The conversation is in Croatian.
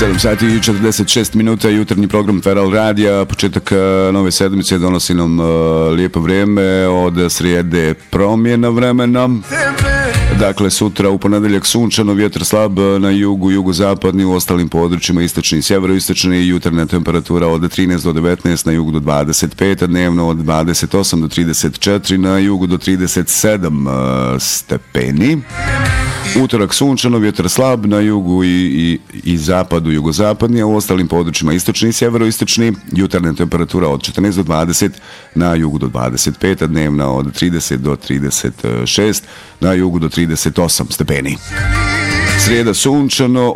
7 sati i 46 minuta, jutarnji program Feral Radija, početak nove sedmice donosi nam lijepo vrijeme, od srijede promjena vremena. Dakle, sutra u ponedeljak sunčano, vjetar slab na jugu, jugozapadni, u ostalim područjima istočni i sjeveroistočni, jutarnja temperatura od 13 do 19, na jugu do 25, a dnevno od 28 do 34, na jugu do 37 stepeni. Utorak sunčano, vjetar slab na jugu i zapadu, jugozapadni, a u ostalim područjima istočni i sjeveroistočni, jutarnja temperatura od 14 do 20, na jugu do 25, a dnevna od 30 do 36, na jugu do 38 stepeni. Srijeda sunčano,